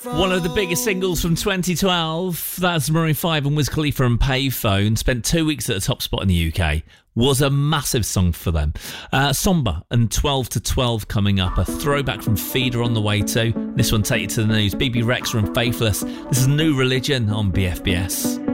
One of the biggest singles from 2012, that's Maroon 5 and Wiz Khalifa and Payphone. Spent 2 weeks at the top spot in the UK. Was a massive song for them. Somber and 12 to 12 coming up. A throwback from Feeder on the way too. This one, Take You to the News. BB Rexha and Faithless. This is New Religion on BFBS.